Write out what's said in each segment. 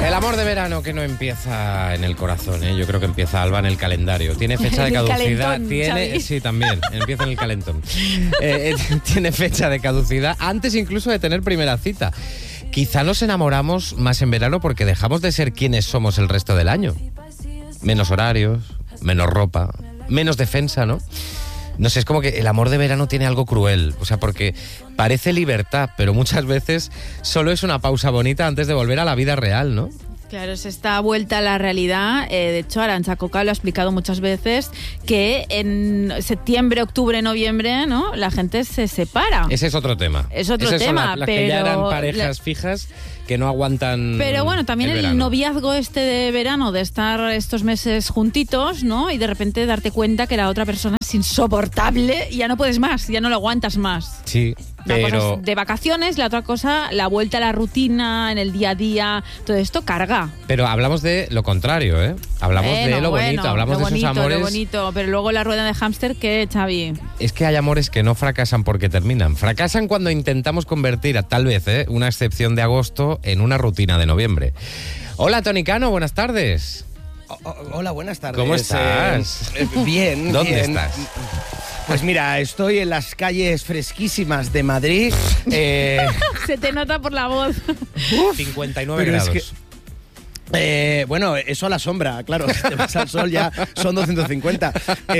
El amor de verano que no empieza en el corazón, ¿eh? Yo creo que empieza, Alba, en el calendario. Tiene fecha de caducidad. Sí, también, empieza en el calentón. Tiene fecha de caducidad antes incluso de tener primera cita. Quizá nos enamoramos más en verano porque dejamos de ser quienes somos el resto del año. Menos horarios, menos ropa, menos defensa, ¿no? No sé, es como que el amor de verano tiene algo cruel, o sea, porque parece libertad, pero muchas veces solo es una pausa bonita antes de volver a la vida real, ¿no? Claro, es esta vuelta a la realidad. De hecho, Arantxa Coca lo ha explicado muchas veces, que en septiembre, octubre, noviembre, ¿no?, la gente se separa. Ese es otro tema. Es otro tema, las pero... que ya eran parejas fijas que no aguantan. Pero bueno, también el noviazgo de verano, de estar estos meses juntitos, ¿no? Y de repente darte cuenta que la otra persona es insoportable y ya no puedes más, ya no lo aguantas más. Sí, Una cosa pero... es de vacaciones, la otra cosa, la vuelta a la rutina, en el día a día, todo esto carga. Pero hablamos de lo contrario, ¿eh? Hablamos de lo bonito, hablamos de esos amores... Lo bonito, pero luego la rueda de hámster, ¿qué, Xavi? Es que hay amores que no fracasan porque terminan. Fracasan cuando intentamos convertir, tal vez, una excepción de agosto en una rutina de noviembre. Hola, Toni Cano, buenas tardes. Hola, buenas tardes. ¿Cómo estás? Bien. ¿Dónde bien. estás? Pues mira, estoy en las calles fresquísimas de Madrid. Se te nota por la voz. 59 pero grados. es que, bueno, eso a la sombra, claro. Si te vas al sol ya son 250.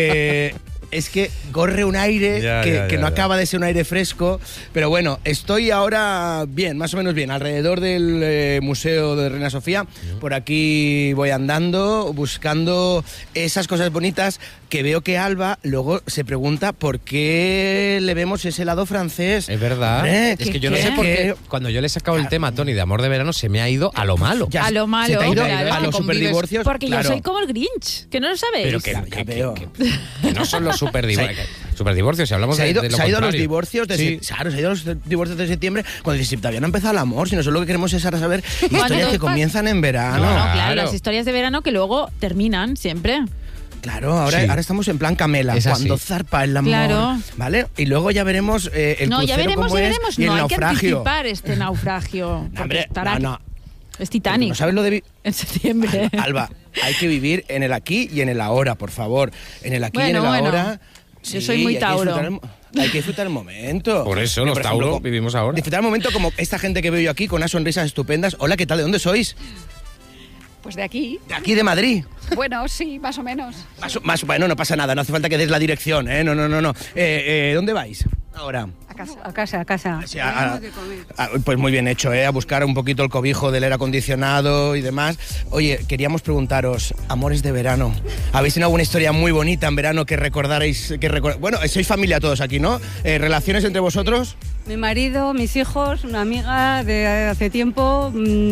Es que corre un aire que no acaba de ser un aire fresco, pero bueno, estoy ahora bien, más o menos bien, alrededor del Museo de Reina Sofía. Por aquí voy andando, buscando esas cosas bonitas que veo que Alba luego se pregunta por qué le vemos ese lado francés. Es verdad. Es que yo no sé por qué cuando yo le he sacado el tema a Toni de amor de verano se me ha ido a lo malo. A lo malo. Se te ha ido claro, a los superdivorcios. Porque claro. yo soy como el Grinch, que no lo sabéis. Pero que no son los superdivorcios, si hablamos de lo se ha ido a los contrario. divorcios de Sí. claro, se ha ido a los divorcios de septiembre, cuando dices, si todavía no ha empezado el amor, sino solo lo que queremos es ahora saber historias que comienzan en verano. No, claro, Claro. las historias de verano que luego terminan siempre. Claro, ahora estamos en plan Camela, Es así. cuando zarpa el amor, Claro. ¿vale? Y luego ya veremos el No, crucero ya veremos, cómo es y el no, hay que naufragio. anticipar este naufragio. porque Hombre, estará no. Es Titanic. ¿No sabes lo de En septiembre. Alba, hay que vivir en el aquí y en el ahora, por favor. En el aquí y en el Bueno. ahora. Yo soy muy hay que Tauro. hay que disfrutar el momento. Por eso Yo, los por ejemplo, Tauro vivimos ahora. Disfrutar el momento como esta gente que veo yo aquí con unas sonrisas estupendas. Hola, ¿qué tal? ¿De dónde sois? Pues de aquí. De aquí, de Madrid. Bueno, sí, más o menos. Bueno, no pasa nada, no hace falta que des la dirección, ¿eh? No. ¿Dónde vais ahora? A casa. Sí, pues muy bien hecho, ¿eh? A buscar un poquito el cobijo del aire acondicionado y demás. Oye, queríamos preguntaros, amores de verano. ¿Habéis tenido alguna historia muy bonita en verano que recordarais? Bueno, sois familia todos aquí, ¿no? ¿Relaciones entre vosotros? Mi marido, mis hijos, una amiga de hace tiempo.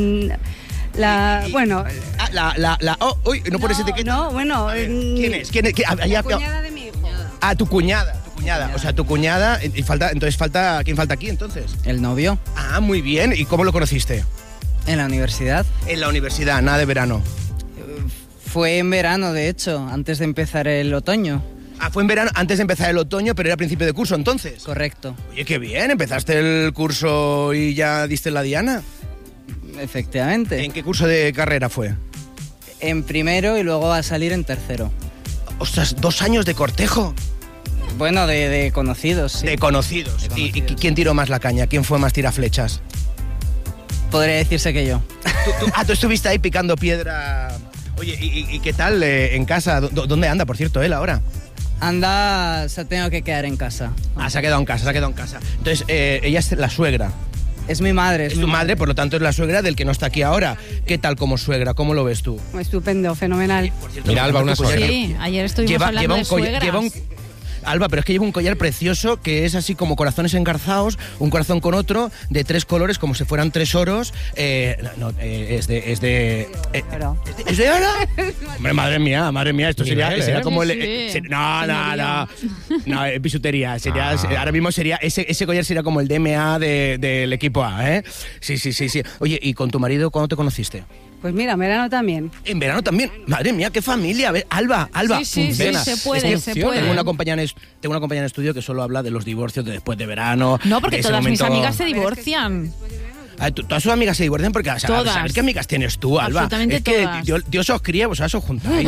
Bueno. Uy, no pones etiqueta. No, bueno. ¿Quién es? La cuñada de mi hijo. Ah, tu cuñada. O sea, tu cuñada. ¿Quién falta aquí entonces? El novio, Ah, muy bien. ¿Y cómo lo conociste? en la universidad. En la universidad, nada de verano. Fue en verano, de hecho, antes de empezar el otoño. Ah, fue en verano, antes de empezar el otoño, pero era principio de curso entonces. Correcto, Oye, qué bien, empezaste el curso y ya diste la diana. efectivamente. ¿En qué curso de carrera fue? En primero y luego a salir en tercero. Ostras, 2 años de cortejo. Bueno, de conocidos, sí. De conocidos. De ¿Y conocidos. quién tiró más la caña? ¿Quién fue más tiraflechas? Podría decirse que yo. Tú estuviste ahí picando piedra. Oye, ¿y qué tal en casa? ¿Dónde anda, por cierto, él ahora? Anda, se ha tenido que quedar en casa. Ah, se ha quedado en casa. Entonces, ella es la suegra. Es mi madre. Es tu madre, por lo tanto es la suegra del que no está aquí ahora. ¿Qué tal como suegra? ¿Cómo lo ves tú? Estupendo, fenomenal. Por cierto, Mira, Alba, una pues, suegra. Sí, ayer estuvimos hablando de suegras. Alba, pero es que lleva un collar precioso que es así como corazones engarzados, un corazón con otro, de 3 colores, como si fueran 3 oros. Es de oro. Hombre, madre mía, esto sería Nivel, como Sí. No, bisutería. Ahora mismo sería, ese collar sería como el DMA del equipo A, ¿eh? Sí. Oye, ¿y con tu marido cuándo te conociste? Pues mira, en verano también. En verano también. Madre mía, qué familia. A ver, Alba, Sí, funciona. se puede, Es que se puede. Tengo una compañera en estudio que solo habla de los divorcios de después de verano. No, porque de ese todas mis momento- amigas se divorcian. Todas sus amigas se divorcian porque ¿sabes qué amigas tienes tú, Alba? Absolutamente es que todas. Dios os cría, vosotras os juntáis.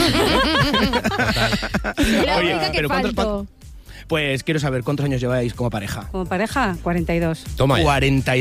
La Oye, única que pero falto. Pues quiero saber cuántos años lleváis como pareja. Como pareja, 42. Toma ya.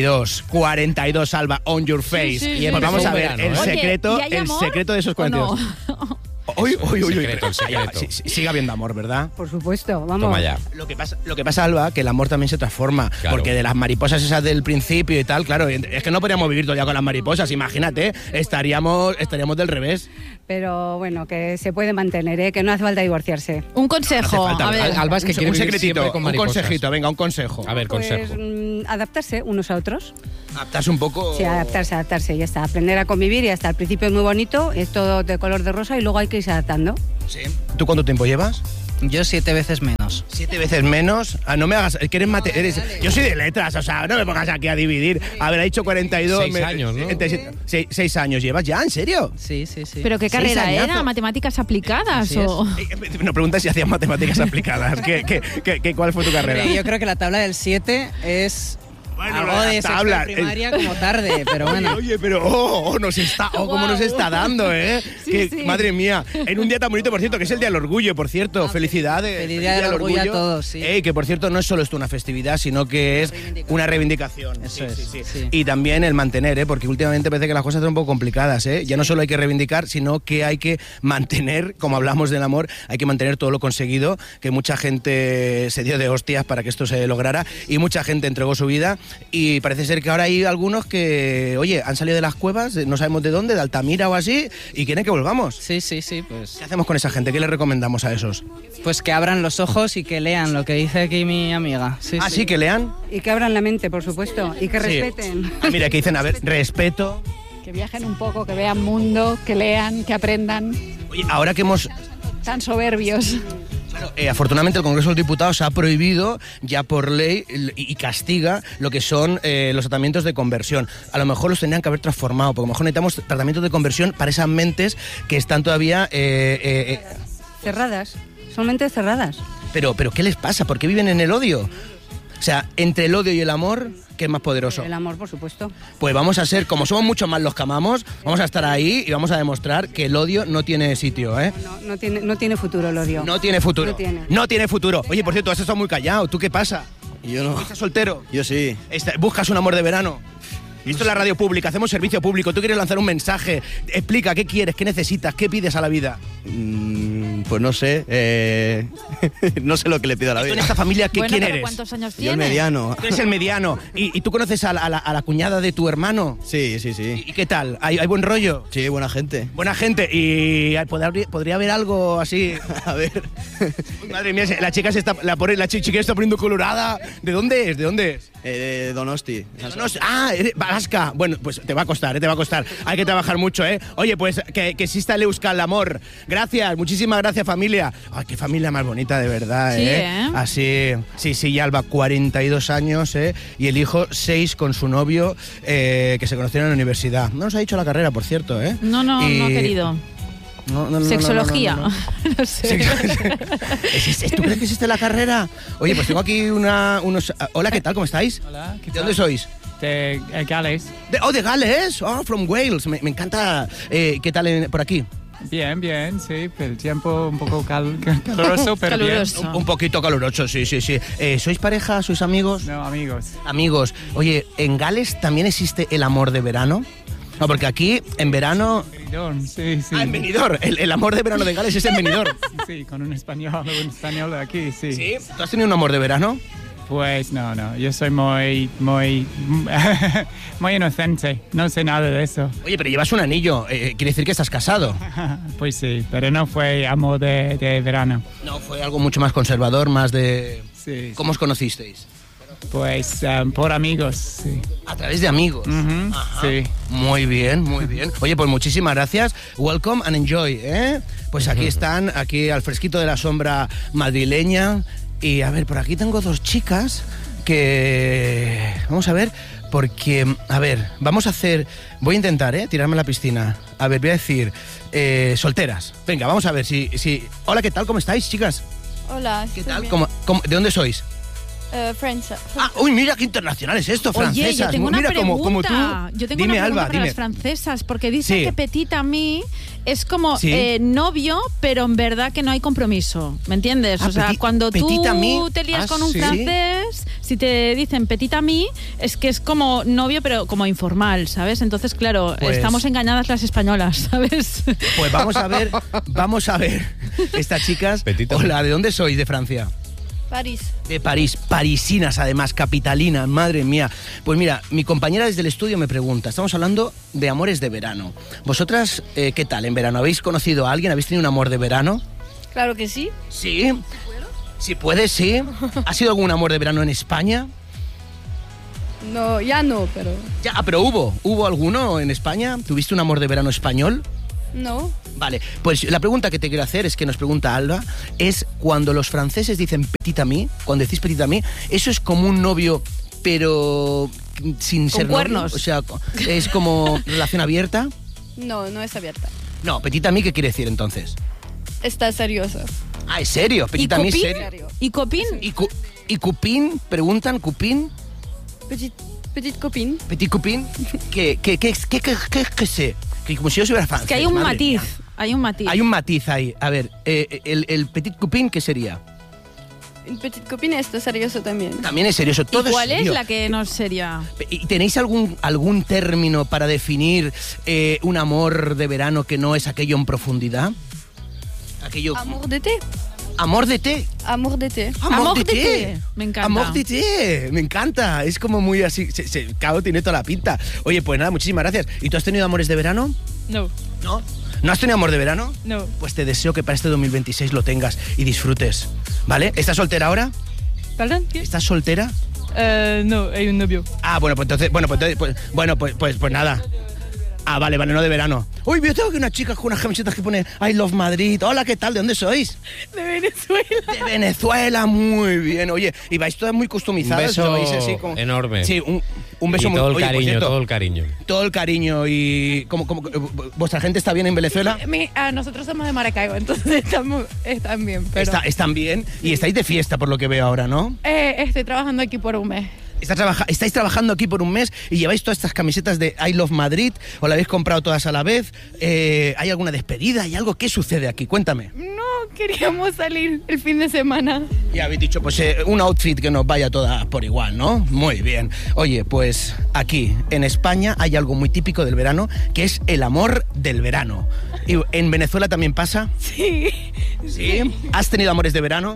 42, Alba, on your face. Sí, Y pues vamos a ver verano, el ¿eh? secreto, Oye, ¿y hay el amor secreto de esos o 42. no? Uy. El secreto. Sigue habiendo amor, ¿verdad? Por supuesto, vamos. Toma ya. Lo que pasa, Alba, que el amor también se transforma. Claro. Porque de las mariposas esas del principio y tal, claro, es que no podríamos vivir todavía con las mariposas, imagínate, estaríamos del revés. Pero bueno, que se puede mantener, ¿eh? Que no hace falta divorciarse. Un consejo, falta, a ver. Alba es que quiere Un vivir secretito, siempre con un mariposas. consejito, venga, un consejo. A ver, Pues consejo. adaptarse unos a otros. Adaptarse un poco. Sí, adaptarse, ya está. Aprender a convivir y hasta al principio es muy bonito, es todo de color de rosa y luego hay que irse adaptando. Sí. ¿Tú cuánto tiempo llevas? Yo 7 veces menos. 7 veces menos. No me hagas. Que eres yo soy de letras, o sea, no me pongas aquí a dividir. A ver, ha dicho 42. 6 años, ¿no? 6 años llevas ya, ¿en serio? Sí. ¿Pero qué 6 carrera añazos. era? ¿Matemáticas aplicadas Así es. o...? No preguntas si hacías matemáticas aplicadas. ¿Cuál fue tu carrera? Yo creo que la tabla del 7 es Bueno, algo la de sexto tabla, de primaria como tarde, pero bueno. Oye, pero cómo nos está dando, ¿eh? Sí. Madre mía, en un día tan bonito, por cierto, que es el Día del Orgullo, por cierto. Felicidades. Feliz Día del Orgullo a todos, sí. Que por cierto no es solo esto una festividad, sino que es una reivindicación. Eso es, sí. Y también el mantener, porque últimamente parece que las cosas son un poco complicadas, ¿eh? Ya no solo hay que reivindicar, sino que hay que mantener, como hablamos del amor, hay que mantener todo lo conseguido, que mucha gente se dio de hostias para que esto se lograra y mucha gente entregó su vida y parece ser que ahora hay algunos que, oye, han salido de las cuevas, no sabemos de dónde, de Altamira o así, y quieren que volvamos. Sí, pues. ¿Qué hacemos con esa gente? ¿Qué le recomendamos a esos? Pues que abran los ojos y que lean lo que dice aquí mi amiga. Sí, que lean. Y que abran la mente, por supuesto, y que Sí. respeten. Mira, que dicen, a ver, respeto. Que viajen un poco, que vean mundo, que lean, que aprendan. Oye, ahora que hemos... Tan soberbios. afortunadamente el Congreso de los Diputados ha prohibido ya por ley y castiga lo que son los tratamientos de conversión. A lo mejor los tendrían que haber transformado, porque a lo mejor necesitamos tratamientos de conversión para esas mentes que están todavía... Cerradas, son mentes cerradas. Pero ¿qué les pasa? ¿Por qué viven en el odio? O sea, entre el odio y el amor, ¿qué es más poderoso? El amor, por supuesto. Pues vamos a ser, como somos mucho más los que amamos, vamos a estar ahí y vamos a demostrar que el odio no tiene sitio, ¿eh? No tiene futuro el odio. No tiene futuro. No tiene. No tiene futuro. Oye, por cierto, has estado muy callado. ¿Tú qué pasa? Yo no. ¿Estás soltero? Yo sí. ¿Buscas un amor de verano? Esto es la radio pública, hacemos servicio público. Tú quieres lanzar un mensaje. Explica qué quieres, qué necesitas, qué pides a la vida. Pues no sé. No sé lo que le pido a la ¿Tú vida. en esta familia Bueno, quién pero eres? ¿cuántos años Yo el tienes? mediano. Tú eres el mediano. ¿Y tú conoces a la cuñada de tu hermano? Sí. ¿Y qué tal? ¿Hay buen rollo? Sí, buena gente. Buena gente. ¿Y podría haber algo así? A ver. Uy, madre mía, la chica la chica está poniendo colorada. ¿De dónde es? ¿De dónde es? Donosti. Eres vasca. Bueno, pues te va a costar, te va a costar. Hay que trabajar mucho, ¿eh? Oye, pues que exista el Euskal Amor. Gracias, muchísimas gracias, familia. Ay, qué familia más bonita, de verdad, Sí, ¿eh? ¿eh? Así, sí, Alba, 42 años, ¿eh? Y el hijo, 6 con su novio, que se conocieron en la universidad. No nos ha dicho la carrera, por cierto, ¿eh? No, querido. No, Sexología. no. No sé. ¿Tú crees que existe la carrera? Oye, pues tengo aquí unos... Hola, ¿qué tal? ¿Cómo estáis? Hola, ¿qué ¿De tal? dónde sois? De Gales. ¿De Gales? Oh, from Wales. Me encanta. ¿Qué tal por aquí? Bien, sí. El tiempo un poco caluroso, pero Caluroso. Un poquito caluroso, sí. ¿Sois pareja? ¿Sois amigos? bien. No, amigos. Amigos. Oye, ¿en Gales también existe el amor de verano? No, porque aquí, en verano... Benidorm, sí. Ah, en Benidorm. El amor de verano de Gales es en Benidorm. Sí, con un español de aquí, sí. ¿Sí? ¿Tú has tenido un amor de verano? Pues no. Yo soy muy inocente. No sé nada de eso. Oye, pero llevas un anillo. Quiere decir que estás casado. Pues sí, pero no fue amor de verano. No, fue algo mucho más conservador, más de... Sí. ¿Cómo os conocisteis? Pues por amigos, sí. A través de amigos. Ujú, sí. Muy bien. Oye, pues muchísimas gracias. Welcome and enjoy, ¿eh? Pues aquí están, aquí al fresquito de la sombra madrileña. Y a ver, por aquí tengo 2 chicas que... Vamos a ver, porque... A ver, vamos a hacer... Voy a intentar, tirarme a la piscina. A ver, voy a decir... solteras. Venga, vamos a ver si... Hola, ¿qué tal? ¿Cómo estáis, chicas? Hola, ¿Qué estoy tal? bien. ¿De dónde sois? Francia. Uy, mira qué internacional es esto, francesas. Oye, yo tengo una mira pregunta. como tú. Yo tengo Dime, una pregunta Alba, para dime. las francesas, porque dicen Sí. que petit ami es como Sí. novio, pero en verdad que no hay compromiso. ¿Me entiendes? O sea, cuando petit ami. tú te lías con un ¿sí? francés, si te dicen petit ami, es que es como novio, pero como informal, ¿sabes? Entonces, claro, Pues- estamos engañadas las españolas, ¿sabes? Pues vamos a ver estas chicas. Petit ami. Hola, ¿de dónde sois de Francia? París. De París, parisinas además, capitalinas, madre mía. Pues mira, mi compañera desde el estudio me pregunta, estamos hablando de amores de verano. ¿Vosotras qué tal en verano? ¿Habéis conocido a alguien? ¿Habéis tenido un amor de verano? Claro que sí. Sí. Si puedes, sí. ¿Ha sido algún amor de verano en España? No, ya no, pero... Ya, pero ¿hubo alguno en España? ¿Tuviste un amor de verano español? No. Vale, pues la pregunta que te quiero hacer es que nos pregunta Alba, es cuando los franceses dicen petit ami, cuando decís petit ami, ¿eso es como un novio pero sin ser novio? cuernos. O sea, ¿es como relación abierta? No, no es abierta. No, petit ami, ¿qué quiere decir entonces? Está seriosa. Ah, ¿es serio? Petit ami es copín? serio. ¿Y copín? ¿Y cupín? Preguntan, ¿cupín? Petite copine. ¿Petit cupín? ¿Qué sé? Que como si yo fuera francés. Es que hay un madre matiz. mía. Hay un matiz. Hay un matiz ahí. A ver, el petit cupín, ¿qué sería? Un petite copine está serioso también. También es serio, eso todo ¿Y cuál es serio. la que no sería? ¿Y tenéis algún término para definir un amor de verano que no es aquello en profundidad? Aquello... Amour de té. Amor de té. Amour de té. Amor de té. Me encanta. Amor de té. Me encanta. Es como muy así. Claro, tiene toda la pinta. Oye, pues nada, muchísimas gracias. ¿Y tú has tenido amores de verano? No, ¿No? ¿No has tenido amor de verano? no. Pues te deseo que para este 2026 lo tengas y disfrutes. ¿Vale? ¿Estás soltera ahora? ¿Perdón? ¿Qué? ¿Estás soltera? No, hay un novio. Ah, bueno, pues entonces, pues nada. Ah, vale, no de verano. Uy, yo tengo aquí una chica con unas camisetas que pone I love Madrid. Hola, ¿qué tal? ¿De dónde sois? De Venezuela. De Venezuela, muy bien. Oye, y vais todas muy customizadas. Un beso vais así como... enorme. Sí, un beso y muy... todo el Oye, por cariño, cierto, todo el cariño. todo el cariño y... ¿Vuestra gente está bien en Venezuela? Nosotros somos de Maracaibo, entonces están bien, pero... Están bien y estáis de fiesta por lo que veo ahora, ¿no? Estoy trabajando aquí por un mes. Estáis trabajando aquí por un mes y lleváis todas estas camisetas de I Love Madrid, o la habéis comprado todas a la vez. ¿Hay alguna despedida? ¿Hay algo? ¿Qué sucede aquí? Cuéntame. No, queríamos salir el fin de semana. Y habéis dicho, pues un outfit que nos vaya todas por igual, ¿no? Muy bien. Oye, pues aquí, en España, hay algo muy típico del verano, que es el amor del verano. ¿Y en Venezuela también pasa? Sí. ¿Sí? ¿Has tenido amores de verano?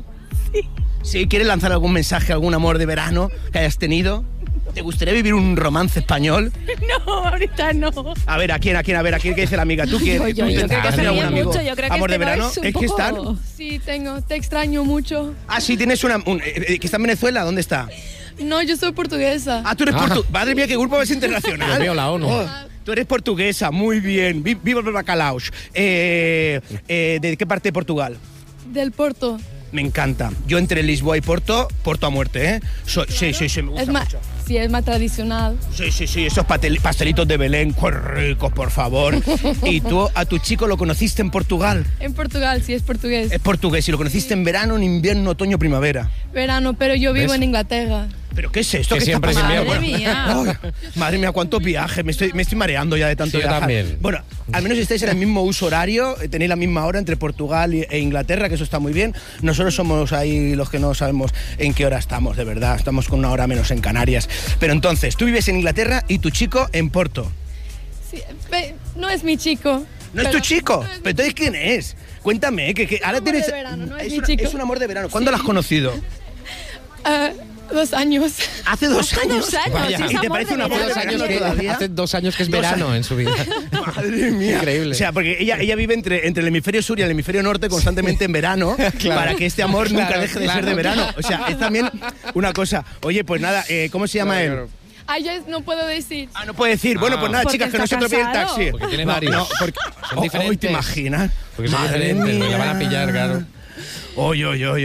Sí. ¿Quieres lanzar algún mensaje, algún amor de verano que hayas tenido? ¿Te gustaría vivir un romance español? No, ahorita no. A ver, ¿a quién? ¿Qué dice la amiga? ¿Tú quieres? Yo creo que ¿Has se tenido ríe algún amigo? mucho. Yo creo que ¿Amor de este no verano? es un ¿Es que están? poco- Sí, te extraño mucho. Ah, sí, tienes que está en Venezuela. ¿Dónde está? No, yo soy portuguesa. Ah, tú eres portuguesa. Madre mía, qué grupo es internacional. Dios mío, la ONU. Oh, tú eres portuguesa, muy bien. Viva el bacalao. ¿De qué parte de Portugal? Del Porto. Me encanta. Yo entre Lisboa y Porto a muerte, ¿eh? Sí, me gusta mucho. Sí, es más tradicional. Sí, esos pastelitos de Belén, qué ricos, por favor. ¿Y tú a tu chico lo conociste en Portugal? En Portugal, sí, es portugués. Es portugués, y lo conociste en verano, en invierno, otoño, primavera. Verano, pero yo vivo ¿Ves? en Inglaterra. ¿Pero qué es esto? Que ¿Qué siempre está es pasando? invierno. Madre mía. Ay, madre mía, cuántos viajes. Me estoy mareando ya de tanto Sí, yo viajar. también. Bueno, al menos estáis en el mismo uso horario, tenéis la misma hora entre Portugal e Inglaterra, que eso está muy bien. Nosotros somos ahí los que no sabemos en qué hora estamos, de verdad. Estamos con una hora menos en Canarias. Pero entonces, tú vives en Inglaterra y tu chico en Porto. Sí, no es mi chico. ¿No es tu chico? ¿Pero entonces quién es? Cuéntame, que ahora amor tienes... de verano, no es mi chico. Es un amor de verano. ¿Cuándo lo has conocido? 2 años. Hace 2 años. 2 años, Vaya. es ¿Y te amor parece de un amor de verano. verano? Hace 2 años que es 2 verano años. en su vida. Madre mía. Increíble. O sea, porque ella vive entre el hemisferio sur y el hemisferio norte constantemente en verano, para que este amor nunca Claro, deje de ser de claro. verano. O sea, es también una cosa. Oye, pues nada, ¿cómo se llama él? Ya no puedo decir. Ah, no puede decir. Bueno, pues nada, Porque chicas, que no se está atropelle el casado. taxi. Porque tiene varios. No, porque... Son Hoy diferentes. ¿te imaginas? Porque son Madre diferentes, mía. le van a pillar, claro. Oy.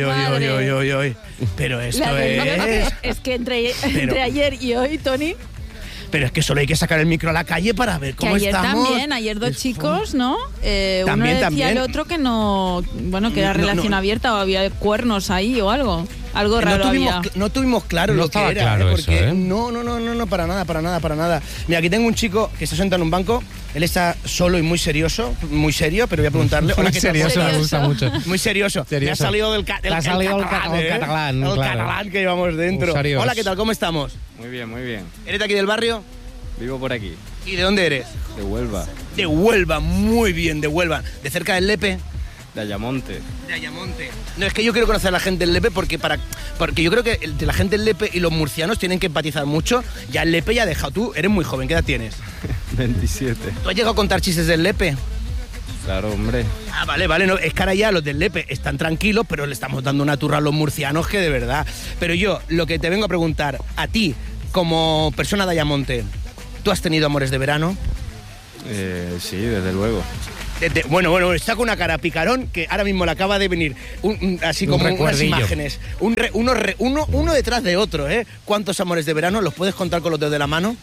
Pero esto La de- es... es que entre ayer y hoy, Tony, Pero es que solo hay que sacar el micro a la calle para ver que cómo ayer estamos. también, ayer 2 chicos, ¿no? Uno También, decía también. al otro que no, bueno, que era No, relación no. abierta o había cuernos ahí o algo. Algo raro no tuvimos claro lo que era, claro porque eso, ¿eh? No, para nada. Mira, aquí tengo un chico que está sentado en un banco, él está solo y muy serio, pero voy a preguntarle. Hola, ¿qué tal? Serioso, me gusta mucho. Muy serioso. Me ha salido del catalán, claro. catalán que llevamos dentro. Hola, ¿qué tal? ¿Cómo estamos? Muy bien, muy bien. ¿Eres de aquí del barrio? Vivo por aquí. ¿Y de dónde eres? De Huelva. De Huelva, muy bien, de Huelva. ¿De cerca del Lepe? De Ayamonte. De Ayamonte. No, es que yo quiero conocer a la gente del Lepe porque yo creo que la gente del Lepe y los murcianos tienen que empatizar mucho. Ya el Lepe ya ha dejado. Tú eres muy joven, ¿qué edad tienes? 27. ¿Tú has llegado a contar chistes del Lepe? Claro, hombre. Ah, vale, no, es que ahora ya los del Lepe están tranquilos, pero le estamos dando una turra a los murcianos que de verdad. Pero yo, lo que te vengo a preguntar, a ti, como persona de Ayamonte, ¿tú has tenido amores de verano? Sí, desde luego. Bueno, está con una cara picarón que ahora mismo le acaba de venir así como unas imágenes. Uno detrás de otro, ¿eh? ¿Cuántos amores de verano los puedes contar con los dedos de la mano?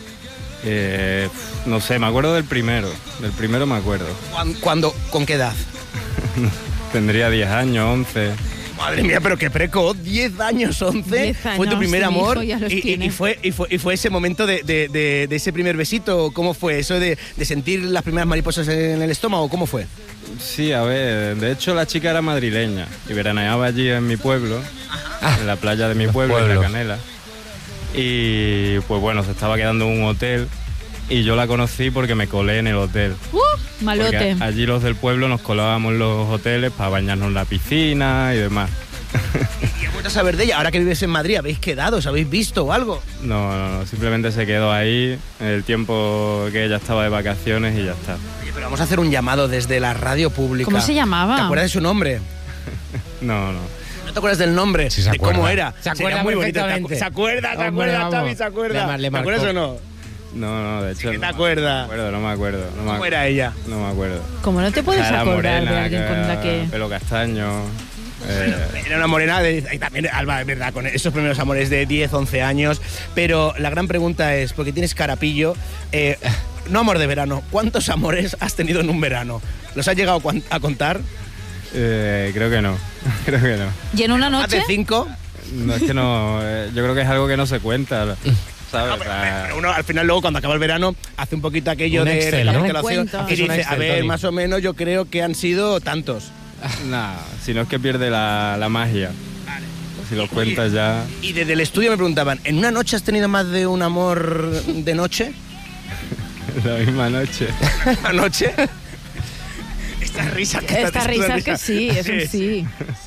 No sé, me acuerdo del primero. Del primero me acuerdo. ¿Con qué edad? Tendría 10 años, 11. Madre mía, pero qué precoz, 10 años, 11. 10 años, fue tu primer amor y fue ese momento de ese primer besito. ¿Cómo fue eso de sentir las primeras mariposas en el estómago? ¿Cómo fue? Sí, a ver, de hecho la chica era madrileña y veraneaba allí en mi pueblo, en la playa de mi pueblo, en La Canela. Y pues bueno, se estaba quedando en un hotel y yo la conocí porque me colé en el hotel. Malote. Porque allí los del pueblo nos colábamos en los hoteles para bañarnos en la piscina y demás. ¿Y has vuelto a saber de ella? Ahora que vives en Madrid, ¿habéis quedado? ¿Os habéis visto o algo? No, simplemente se quedó ahí en el tiempo que ella estaba de vacaciones y ya está. Oye, pero vamos a hacer un llamado desde la radio pública. ¿Cómo se llamaba? ¿Te acuerdas de su nombre? No. ¿No te acuerdas del nombre? Sí, se de acuerda. cómo era. Se acuerda muy perfectamente. bonito. ¿Se acuerda, Xavi? ¿Se acuerda? Le ¿Te acuerdas o no? No, de hecho. ¿Qué te acuerdas? No me acuerdo. ¿Cómo era ella? No me acuerdo. ¿Cómo no te puedes Era acordar morena, de alguien con la que...? Pelo castaño. Era una morena y también, Alba, es verdad, con esos primeros amores de 10, 11 años. Pero la gran pregunta es, porque tienes carapillo, no amor de verano, ¿cuántos amores has tenido en un verano? ¿Los has llegado a contar? Creo que no. ¿Y en una ¿Más noche? de 5? No, es que no. Yo creo que es algo que no se cuenta. ¿Sabes? No, pero uno al final luego cuando acaba el verano hace un poquito aquello Un de Excel, ¿no? recapitulación y dice, Excel, a ver, Tony. más o menos yo creo que han sido tantos. Nah, si no es que pierde la magia. Vale. Si lo cuentas ya. Y desde el estudio me preguntaban, ¿en una noche has tenido más de un amor de noche? La misma noche. ¿Una noche? Esta risa que Esta risa que sí, es un sí.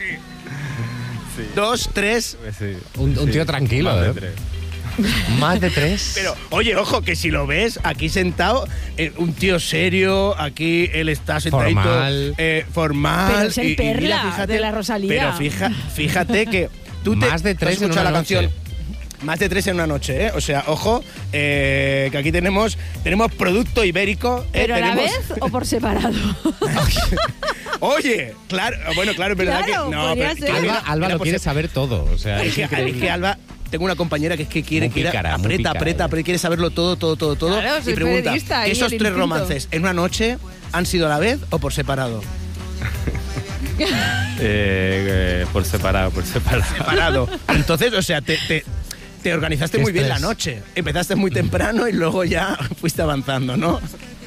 Sí. 2, 3. Pues sí. Un tío tranquilo, Más de ¿eh? 3. Más de 3. Pero, oye, ojo, que si lo ves aquí sentado, un tío serio, aquí él está sentadito. Formal. Pero es el y mira, Perla de la Rosalía. Pero fíjate que tú Más de 3 has en escuchado una la noche. canción. Más de 3 en una noche, ¿eh? O sea, ojo, que aquí tenemos producto ibérico. ¿Pero a la tenemos... vez o por separado? Oye, claro, bueno, claro, es verdad Claro, que... No, podría pero ser. Alba lo quiere saber todo. O sea, Es que Alba, tengo una compañera que es que quiere, Muy pícara, aprieta, quiere saberlo todo. Claro, soy y pregunta, periodista, ahí ¿esos el 3 instinto. romances en una noche han sido a la vez o por separado? Por separado. Separado. Entonces, o sea, te organizaste Qué muy bien la estrés. noche. Empezaste muy temprano y luego ya fuiste avanzando, ¿no?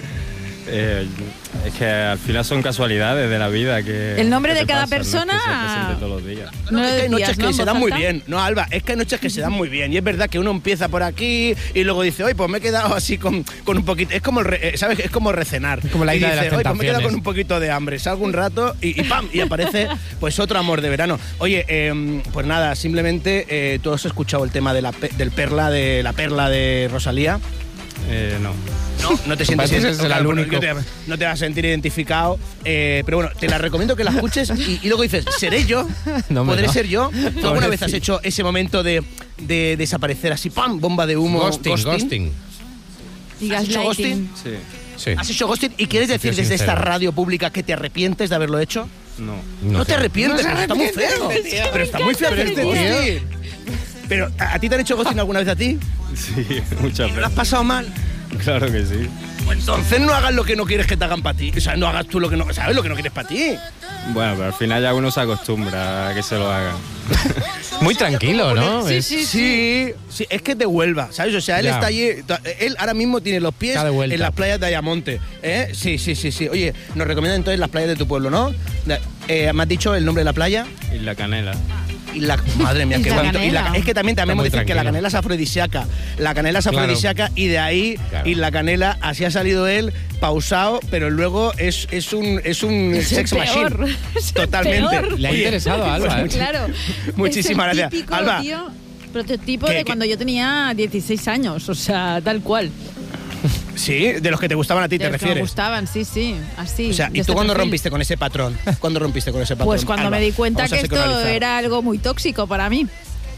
Es que al final son casualidades de la vida que... El nombre que de te cada pasan, persona- No es que se presente todos los días. No lo es que hay decías, noches ¿no? que En se voz dan muy alta. bien. No, Alba, es que hay noches que se dan muy bien. Y es verdad que uno empieza por aquí y luego dice, oye, pues me he quedado así con un poquito... Es como, ¿sabes? Es como recenar. Como la y isla de dice, las oye, pues me he quedado tentaciones. con un poquito de hambre. Salgo un rato y ¡pam! Y aparece pues otro amor de verano. Oye, pues nada, simplemente tú has escuchado el tema de la perla de Rosalía. No. No te sientes Parece ser el único. no te vas a sentir identificado, pero bueno, te la recomiendo que la escuches y luego dices, ¿seré yo? No, ¿Podré no. ser yo? ¿Tú alguna vez has Pobrecito. hecho ese momento de desaparecer así, ¡pam! Bomba de humo, Ghosting. Y ¿Has hecho gaslighting. Sí. Sí. ¿Has hecho ghosting? ¿Y quieres decir Tío desde esta sincero. radio pública que te arrepientes de haberlo hecho? No. No te arrepientes, No se pero está muy feo. Pero está muy feo encanta este ese tío. Pero, ¿a ti te han hecho ghosting alguna vez a ti? Sí, muchas ¿Lo has veces. pasado mal? Claro que sí. Pues entonces no hagas lo que no quieres que te hagan para ti. O sea, no hagas tú lo que no... ¿Sabes? Lo que no quieres para ti. Bueno, pero al final ya uno se acostumbra a que se lo hagan. Muy tranquilo, ¿no? Sí, es que es de Huelva, ¿sabes? O sea, él está allí, él ahora mismo tiene los pies en las playas de Ayamonte. Sí. Oye, nos recomiendan entonces las playas de tu pueblo, ¿no? ¿Me has dicho el nombre de la playa? Isla Canela. Madre mía, qué bonito. Es que también me dicen que la canela es afrodisíaca. La canela es afrodisíaca y de ahí, y la canela, así ha salido él, pausado, pero luego es un sex machine. Totalmente. Le ha interesado a Alba, ¿eh? Claro. Muchísimas gracias. Típico, Alba. Tío, prototipo de cuando yo tenía 16 años, o sea, tal cual. Sí, de los que te gustaban a ti, ¿te refieres? Me gustaban, sí, así. O sea, ¿y tú cuándo rompiste con ese patrón? ¿Cuándo rompiste con ese patrón? Pues cuando Alba, me di cuenta que esto era algo muy tóxico para mí.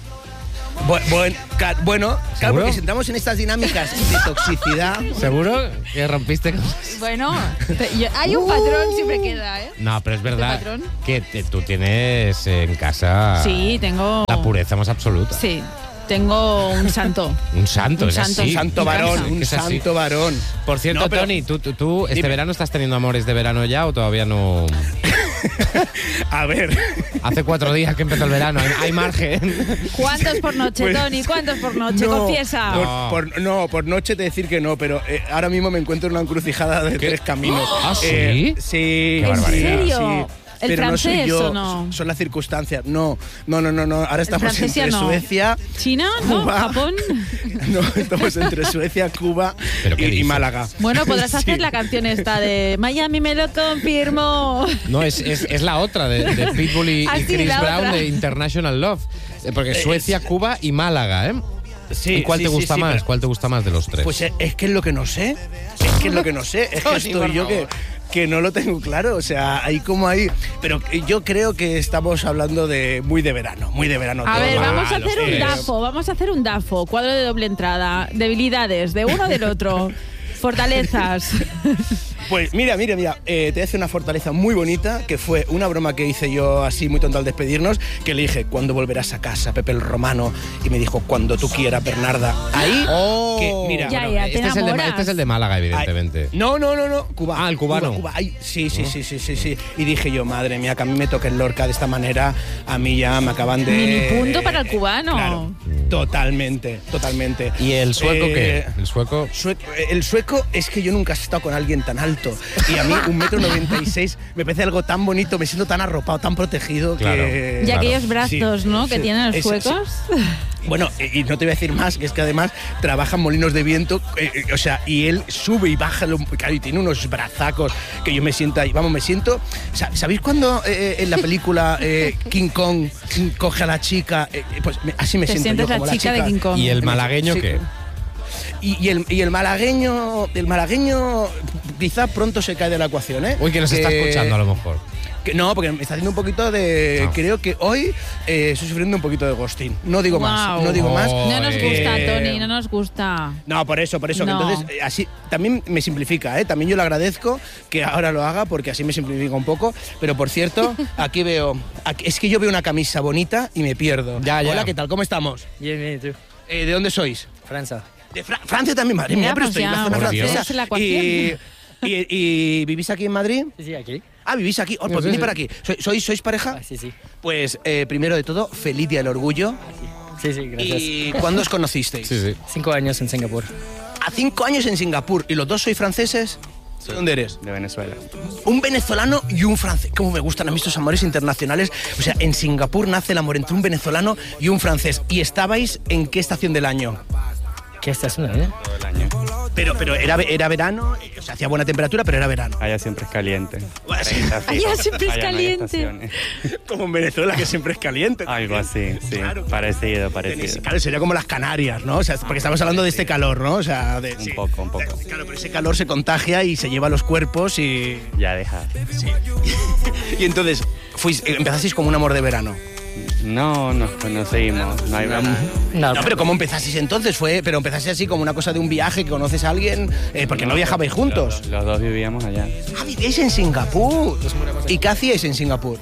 Bueno, claro, porque si entramos en estas dinámicas de toxicidad... ¿Seguro que rompiste con...? Bueno, hay un patrón, siempre queda, ¿eh? No, pero es verdad que tú tienes en casa... Sí, tengo... La pureza más absoluta. Sí. Tengo un santo. Un santo, un santo varón. Por cierto, pero... Tony, ¿tú este verano estás teniendo amores de verano ya o todavía no...? A ver. Hace 4 días que empezó el verano, hay margen. ¿Cuántos por noche, pues, Tony? ¿Cuántos por noche? No, Confiesa. Por noche te decir que no, pero ahora mismo me encuentro en una encrucijada de 3 caminos. ¿Ah, sí? Sí. ¿En serio? Sí. ¿El pero francés no soy yo, o no? Son las circunstancias. No. Ahora estamos entre Suecia... ¿China? ¿No? Cuba, ¿Japón? No, estamos entre Suecia, Cuba y Málaga. Bueno, podrás hacer la canción esta de Miami me lo confirmó. No, es la otra de Pitbull y Chris Brown de International Love. Porque Suecia, Cuba y Málaga, ¿eh? Sí, ¿Y cuál te gusta más? Pero, ¿cuál te gusta más de los 3? Pues es que es lo que no sé. Es que estoy yo que no lo tengo claro, o sea, hay como ahí, pero yo creo que estamos hablando de muy de verano. A ver, vamos a hacer un DAFO, cuadro de doble entrada, debilidades de uno o del otro, fortalezas. Pues mira, te voy a hacer una fortaleza muy bonita, que fue una broma que hice yo así muy tonta al despedirnos, que le dije, ¿cuándo volverás a casa, Pepe el Romano? Y me dijo, cuando tú quieras, Bernarda. Ahí, que mira... este es el de Málaga, evidentemente. No, Cuba. Ah, el cubano. Cuba. Ay, sí. Y dije yo, madre mía, que a mí me toque el Lorca de esta manera, a mí ya me acaban de... Mini punto para el cubano. Claro, totalmente. ¿Y el sueco qué? El sueco es que yo nunca he estado con alguien tan alto. Y a mí 1,96 m me parece algo tan bonito, me siento tan arropado, tan protegido que... Y aquellos brazos, ¿no? Que tienen los suecos. Bueno, y no te voy a decir más, que es que además trabajan molinos de viento, o sea, y él sube y baja, claro, y tiene unos brazacos que yo me siento ahí, vamos, me siento... ¿Sabéis cuando en la película King Kong coge a la chica? Pues así me siento yo, como la chica de King Kong. ¿Y el malagueño qué? Y el malagueño quizá pronto se cae de la ecuación, ¿eh? Uy, que nos está escuchando a lo mejor. No, porque me está haciendo un poquito de... No. Creo que hoy estoy sufriendo un poquito de ghosting. No digo más. No nos gusta, Tony, no nos gusta. No, por eso. No. Que entonces, así también me simplifica, ¿eh? También yo le agradezco que ahora lo haga porque así me simplifica un poco. Pero por cierto, aquí veo... es que yo veo una camisa bonita y me pierdo. Ya. Hola, ¿qué tal? ¿Cómo estamos? Bien, ¿tú? ¿De dónde sois? Francia. De Francia también, madre mía, pero estoy en la zona francesa. ¿Y vivís aquí en Madrid? Sí, aquí. Ah, vivís aquí. Oh, pues venid para aquí. ¿Sois pareja? Sí. Pues primero de todo, feliz Día del Orgullo. Sí, gracias. ¿Y cuándo os conocisteis? Sí. 5 años en Singapur. 5 años en Singapur. ¿Y los dos sois franceses? ¿De dónde eres? De Venezuela. Un venezolano y un francés. ¿Cómo me gustan a mí estos amores internacionales? O sea, en Singapur nace el amor entre un venezolano y un francés. ¿Y estabais en qué estación del año? ¿Qué estación del año? Todo el año. Pero era verano, o sea, hacía buena temperatura, pero era verano. Allá siempre es caliente. Allá siempre es caliente. Como en Venezuela, que siempre es caliente. Algo así, sí. Claro. Parecido. Claro, sería como las Canarias, ¿no? O sea, porque estamos hablando de este calor, ¿no? O sea, un poco. Claro, pero ese calor se contagia y se lleva a los cuerpos y... Ya deja. Sí. Y entonces, empezasteis como un amor de verano. No, nos conocimos, no hay verano. No, pero ¿cómo empezasteis entonces? ¿Pero empezasteis así como una cosa de un viaje, que conoces a alguien? Porque no viajabais juntos. Los dos vivíamos allá. Ah, vivíais en Singapur. ¿Y qué hacíais en Singapur?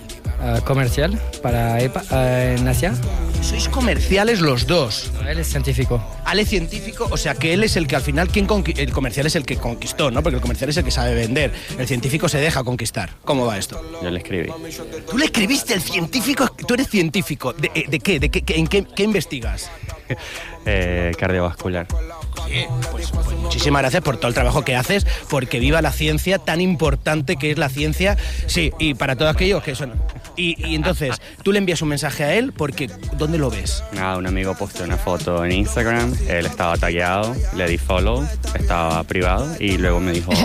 Comercial para EPA en Asia. Sois comerciales los dos. Él es científico. Ale científico, o sea que él es el que al final, el comercial es el que conquistó, ¿no? Porque el comercial es el que sabe vender. El científico se deja conquistar. ¿Cómo va esto? Yo le escribí. ¿Tú le escribiste el científico? ¿Tú eres científico? ¿De qué? ¿En qué investigas? Cardiovascular. Pues muchísimas gracias por todo el trabajo que haces, porque viva la ciencia, tan importante que es la ciencia. Sí, y para todos aquellos que son... Y entonces, tú le envías un mensaje a él, porque ¿dónde lo ves? Nada, un amigo posteó una foto en Instagram, él estaba tagueado, le di follow, estaba privado, y luego me dijo,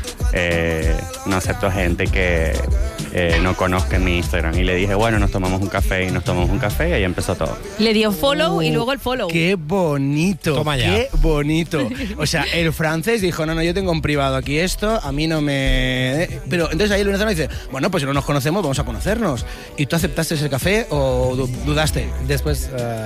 no acepto gente que no conozca en mi Instagram. Y le dije, bueno, nos tomamos un café, y ahí empezó todo. Le dio follow y luego el follow. ¡Qué bonito! Toma ya. ¡Qué bonito! O sea, el francés dijo, no, yo tengo en privado aquí esto, a mí no me... Pero entonces ahí el venezolano dice, bueno, pues si no nos conocemos, vamos a conocernos. ¿Y tú aceptaste ese café o dudaste? Después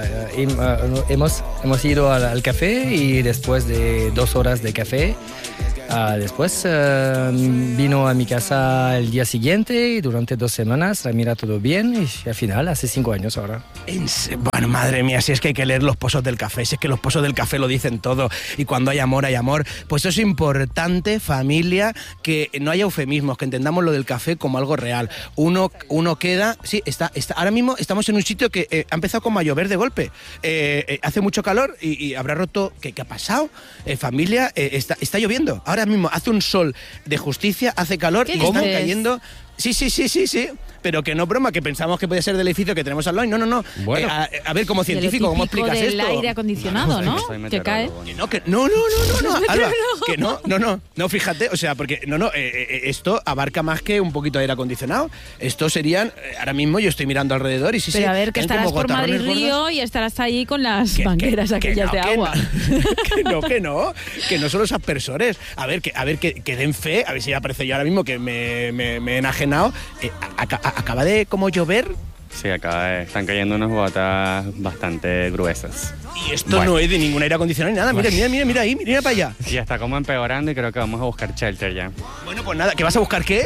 hemos ido al café y después de 2 horas de café, después vino a mi casa el día siguiente y durante 2 semanas mira todo bien y al final hace 5 años ahora. Bueno, madre mía, si es que hay que leer los pozos del café, si es que los pozos del café lo dicen todo, y cuando hay amor, hay amor. Pues eso es importante, familia, que no haya eufemismos, que entendamos lo del café como algo real. Uno queda, sí, ahora mismo estamos en un sitio que ha empezado como a llover de golpe. Hace mucho calor y habrá roto. ¿Qué ha pasado? Familia, está lloviendo. Ahora mismo hace un sol de justicia, hace calor y están cayendo... Sí, pero que no broma, que pensamos que puede ser del edificio que tenemos al lado. No. Bueno. A ver, como científico, ¿cómo explicas esto? El aire acondicionado, ¿no? Que cae. No, Alba, que no, fíjate, o sea, porque esto abarca más que un poquito de aire acondicionado. Esto serían, ahora mismo yo estoy mirando alrededor y Pero a ver, que estarás por Madrid Río y estarás ahí con las mangueras aquellas de agua. Que no son los aspersores. A ver, que den fe, a ver si ya aparece yo ahora mismo que me he enajenado. Acaba de como llover. Sí, están cayendo unas gotas bastante gruesas. Y esto no es de ningún aire acondicionado ni nada. Mira ahí, mira para allá. Y está como empeorando y creo que vamos a buscar shelter ya. Bueno, pues nada, ¿que vas a buscar qué?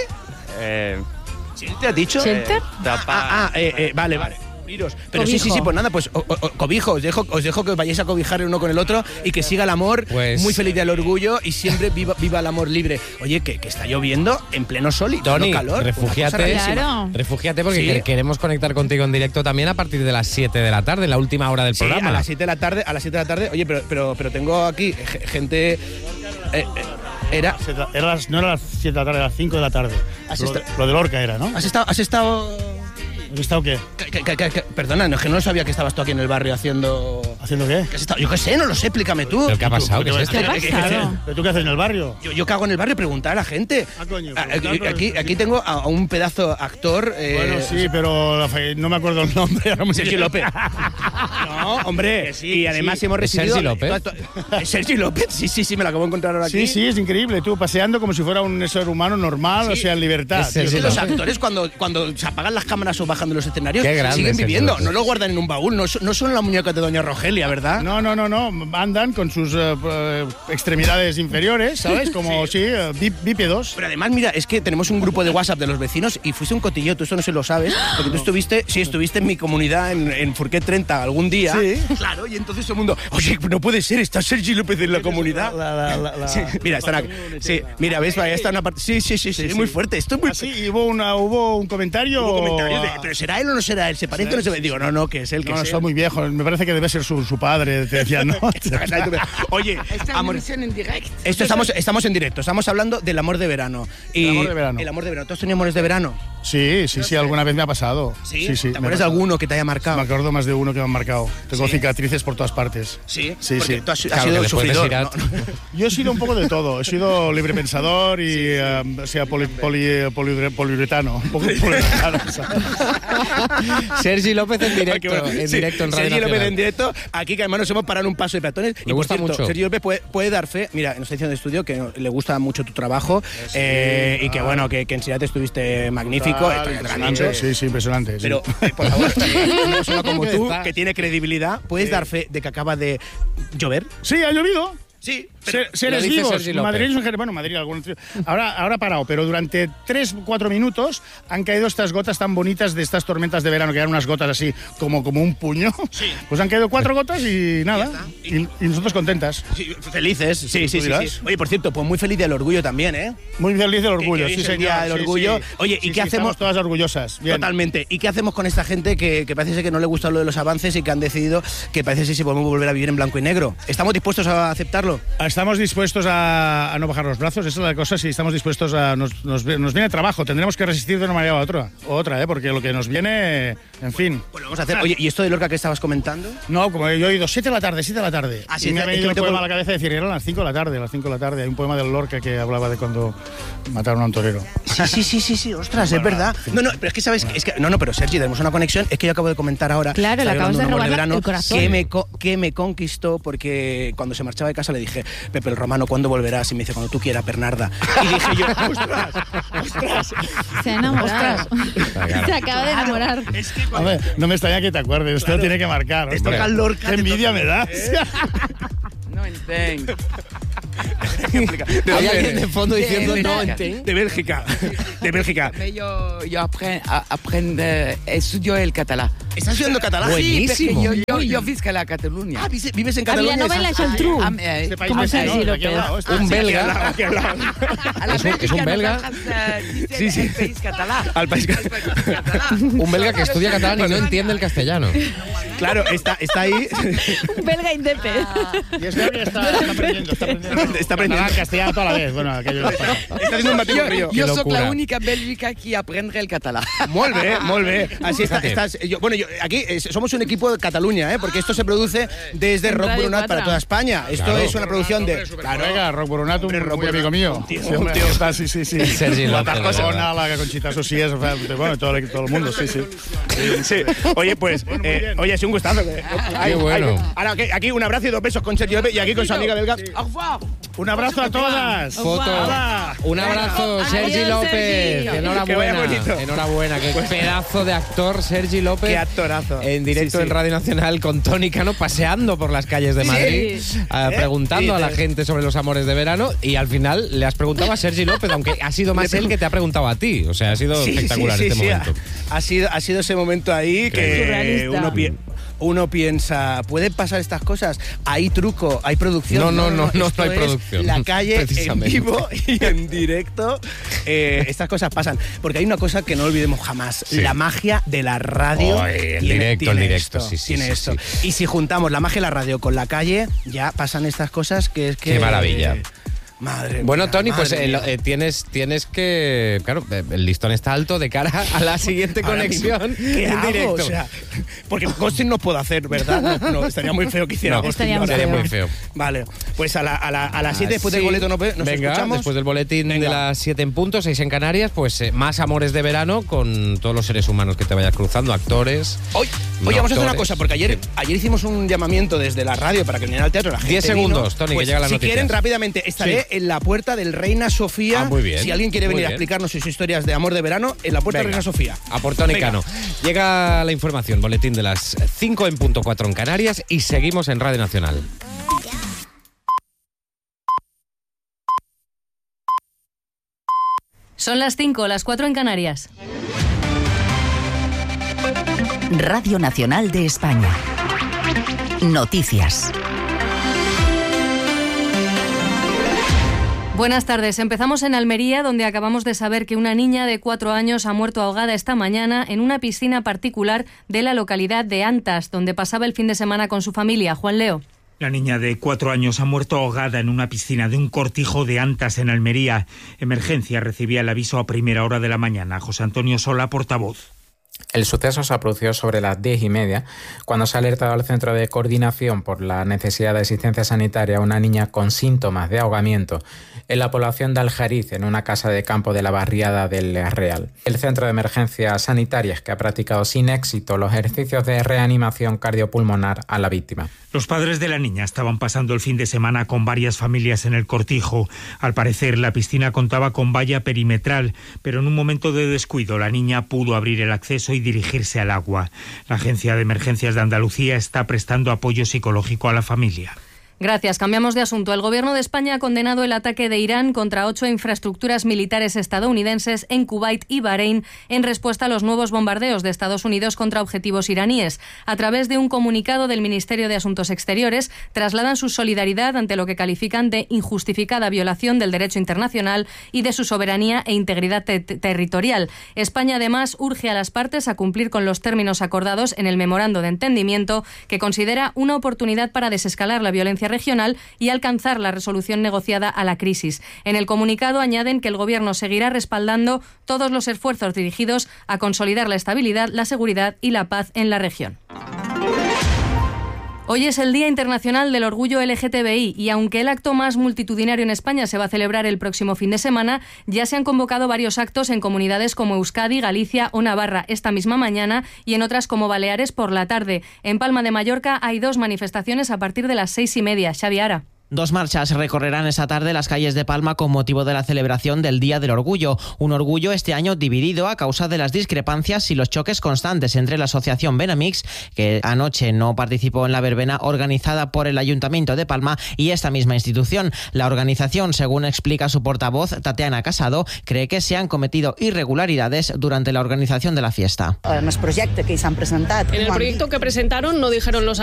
¿Te has dicho? ¿Shelter? Vale. Pero cobijo. Sí, pues nada, pues cobijo, os dejo que os vayáis a cobijar el uno con el otro y que siga el amor, pues, muy feliz del orgullo y siempre viva el amor libre. Oye, que está lloviendo en pleno sol y Tony, todo calor. Refúgiate porque queremos conectar contigo en directo también a partir de las 7 de la tarde, la última hora del programa. A las 7 de la tarde. Oye, pero tengo aquí gente... no era las 7 de la tarde, era las 5 de la tarde. Lo de Lorca era, ¿no? ¿Has estado...? ¿Has estado qué? Perdona, no, es que no sabía que estabas tú aquí en el barrio haciendo... ¿Haciendo qué? Yo qué sé, no lo sé, explícame tú. ¿Pero qué ha pasado? ¿Qué es esto? ¿Pero tú qué haces en el barrio? Yo cago en el barrio, preguntar a la gente. Coño. Aquí tengo a un pedazo actor... Bueno, sí, pero no me acuerdo el nombre. Sergio López. No, hombre. Y además hemos recibido... ¿Sergi López? Sergi López, sí, me lo acabo de encontrar ahora aquí. Sí, es increíble. Tú paseando como si fuera un ser humano normal, o sea, en libertad. Los actores cuando se apagan las cámaras o bajan de los escenarios siguen grande, viviendo, no lo guardan en un baúl, no son las muñecas de Doña Rogelia, ¿verdad? No, andan con sus extremidades inferiores, ¿sabes? Como, bípedos. Pero además, mira, es que tenemos un grupo de WhatsApp de los vecinos y fuiste un cotilleo, tú esto no se lo sabes, porque tú estuviste en mi comunidad en Furquet 30 algún día. Sí. Claro, y entonces todo el mundo, oye, no puede ser, está Sergi López en la comunidad. Sí, mira, están aquí. Sí, mira, ¿ves? Ahí está una parte. Sí, es muy fuerte. Esto es muy... Sí, hubo un comentario. ¿Pero será él o no será él? ¿Se parece o no se parece? Digo, no, que es él, que no, es él. Son muy viejos. Me parece que debe ser su padre. Te decía, ¿no? Oye, en directo. Estamos en directo. Estamos hablando del amor de verano. El amor de verano. El amor de verano. ¿Tú has tenido amores de verano? Sí, alguna vez me ha pasado. ¿Sí? ¿Te acuerdas de alguno que te haya marcado? Me acuerdo más de uno que me han marcado. Tengo cicatrices por todas partes. Sí. Tú has sido sufridor, ¿no? Yo he sido un poco de todo. He sido librepensador y poliuretano. Un poco poliuretano. Sergi López en directo. En directo en Radio Sergi López Nacional. en directo. Aquí que además nos hemos parado en un paso de peatones. Me gusta mucho. Sergi López puede dar fe. Mira, nos está diciendo de estudio que le gusta mucho tu trabajo y que bueno, que en Sirat estuviste magnífico. Impresionante. Sí, impresionante. Pero, por favor, una persona como tú, que tiene credibilidad, ¿puedes dar fe de que acaba de llover? Sí, ha llovido. Sí. seres vivos, madrileños, bueno, Madrid, algunos, ahora ha parado, pero durante 3-4 minutos han caído estas gotas tan bonitas de estas tormentas de verano, que eran unas gotas así como un puño. Sí. Pues han caído 4 gotas y nada, y nosotros contentas. Sí, felices, sí. Oye, por cierto, pues muy feliz del orgullo también, ¿eh? Muy feliz del orgullo, sí, señor. Del orgullo. Sí. Oye, ¿y qué hacemos? Estamos todas orgullosas. Bien. Totalmente. ¿Y qué hacemos con esta gente que parece ser que no le gusta lo de los avances y que han decidido que parece ser si podemos volver a vivir en blanco y negro? ¿Estamos dispuestos a aceptarlo? Estamos dispuestos a no bajar los brazos, esa es la cosa. Si estamos dispuestos a... Nos viene trabajo, tendremos que resistir de una manera u otra, porque lo que nos viene, en fin. Pues lo vamos a hacer. Oye, ¿y esto de Lorca que estabas comentando? No, como yo he oído 7 de la tarde. Ah, sí, y me ha venido un poema a la cabeza de decir, eran las 5 de la tarde. Hay un poema de Lorca que hablaba de cuando mataron a un torero. Sí, ostras, es verdad. No, pero es que sabes, pero Sergi, tenemos una conexión. Es que yo acabo de comentar ahora. Claro, le acabas de robar el corazón. Que me conquistó porque cuando se marchaba de casa le dije, Pepe el Romano, ¿cuándo volverás? Y me dice, cuando tú quieras, Bernarda. Y dije yo, ostras. Se ha enamorado. Se acaba de enamorar. Es que a ver, no me extraña que te acuerdes, esto tiene que marcar. Esto es Lorca. Qué envidia me das. No entiendo. Hay alguien de fondo diciendo no entiendo. De Bélgica. Yo estudio el catalán. ¿Estás estudiando catalán? Buenísimo. Sí, yo visco a la Cataluña. Ah, ¿vives en Cataluña? Había novela Geltrú. Como Sergi López. Un belga. Es un belga. Sí. El país catalán. Al país catalán. Un belga que estudia catalán y no entiende el castellano. Claro, está ahí. Un belga indepe. Y es que está aprendiendo. Está aprendiendo castellano toda la vez. Bueno, aquello está haciendo un batiburrillo. Yo soy la única bélgica que aprende el catalán. Molt bé. Así estás. Aquí somos un equipo de Cataluña, porque esto se produce desde Rock Brunat para toda España. Esto es una producción de. Claro, Rock Brunat, un muy amigo mío. Un tío está, sí. Sergi López. La Conchita Sosí, bueno, todo el mundo, sí. Oye, pues, ha sido un gustazo. Qué bueno. Ahora, aquí un abrazo y 2 besos con Sergi López y aquí con su amiga belga. Un abrazo a todas. Foto. Un abrazo, Sergi López. Enhorabuena. Qué pedazo de actor, Sergi López. Qué actorazo. En directo en Radio Nacional con Toni Cano paseando por las calles de Madrid, preguntando a la gente sobre los amores de verano, y al final le has preguntado a Sergi López, aunque ha sido más él que te ha preguntado a ti. O sea, ha sido espectacular este momento. Ha sido ese momento ahí que uno piensa, ¿pueden pasar estas cosas? ¿Hay truco? ¿Hay producción? No hay producción. La calle en vivo y en directo. Estas cosas pasan. Porque hay una cosa que no olvidemos jamás. Sí. La magia de la radio. El directo. Tiene esto. Y si juntamos la magia de la radio con la calle, ya pasan estas cosas que es que... Qué maravilla. Madre bueno, mía, Toni, pues tienes que... Claro, el listón está alto de cara a la siguiente conexión en directo. O sea, porque ghosting no puedo hacer, ¿verdad? No, estaría muy feo que hiciera ghosting. Estaría muy feo. Vale, pues a las 7 después del boleto nos escuchamos. Después del boletín de las 7 en punto, 6 en Canarias, pues más amores de verano con todos los seres humanos que te vayas cruzando, actores. Oye, vamos a hacer una cosa, porque ayer hicimos un llamamiento desde la radio para que viniera al teatro. La gente 10 segundos, Toni, pues, que llega la noticia. Si quieren, rápidamente, estaré en la puerta del Reina Sofía. Muy bien. Si alguien quiere venir a explicarnos sus historias de amor de verano, en la puerta de Reina Sofía. A por Toni Cano. Llega la información, boletín de las 5 en punto 4 en Canarias, y seguimos en Radio Nacional. Son las 5, las 4 en Canarias. Radio Nacional de España. Noticias. Buenas tardes. Empezamos en Almería, donde acabamos de saber que una niña de 4 años ha muerto ahogada esta mañana en una piscina particular de la localidad de Antas, donde pasaba el fin de semana con su familia. Juan Leo. La niña de 4 años ha muerto ahogada en una piscina de un cortijo de Antas, en Almería. Emergencia recibía el aviso a primera hora de la mañana. José Antonio Sola, portavoz. El suceso se produjo sobre las 10:30, cuando se ha alertado al Centro de Coordinación por la necesidad de asistencia sanitaria a una niña con síntomas de ahogamiento en la población de Aljariz, en una casa de campo de la barriada del Real. El Centro de Emergencias Sanitarias, que ha practicado sin éxito los ejercicios de reanimación cardiopulmonar a la víctima. Los padres de la niña estaban pasando el fin de semana con varias familias en el cortijo. Al parecer, la piscina contaba con valla perimetral, pero en un momento de descuido la niña pudo abrir el acceso y dirigirse al agua. La Agencia de Emergencias de Andalucía está prestando apoyo psicológico a la familia. Gracias. Cambiamos de asunto. El Gobierno de España ha condenado el ataque de Irán contra 8 infraestructuras militares estadounidenses en Kuwait y Bahrein en respuesta a los nuevos bombardeos de Estados Unidos contra objetivos iraníes. A través de un comunicado del Ministerio de Asuntos Exteriores, trasladan su solidaridad ante lo que califican de injustificada violación del derecho internacional y de su soberanía e integridad territorial. España, además, urge a las partes a cumplir con los términos acordados en el memorando de entendimiento, que considera una oportunidad para desescalar la violencia regional y alcanzar la resolución negociada a la crisis. En el comunicado añaden que el Gobierno seguirá respaldando todos los esfuerzos dirigidos a consolidar la estabilidad, la seguridad y la paz en la región. Hoy es el Día Internacional del Orgullo LGTBI y aunque el acto más multitudinario en España se va a celebrar el próximo fin de semana, ya se han convocado varios actos en comunidades como Euskadi, Galicia o Navarra esta misma mañana y en otras como Baleares por la tarde. En Palma de Mallorca hay 2 manifestaciones a partir de las 6:30. Xavi Ara. 2 marchas recorrerán esta tarde las calles de Palma con motivo de la celebración del Día del Orgullo. Un orgullo este año dividido a causa de las discrepancias y los choques constantes entre la asociación Benamix, que anoche no participó en la verbena organizada por el Ayuntamiento de Palma, y esta misma institución. La organización, según explica su portavoz, Tatiana Casado, cree que se han cometido irregularidades durante la organización de la fiesta. En el proyecto que presentaron no dijeron los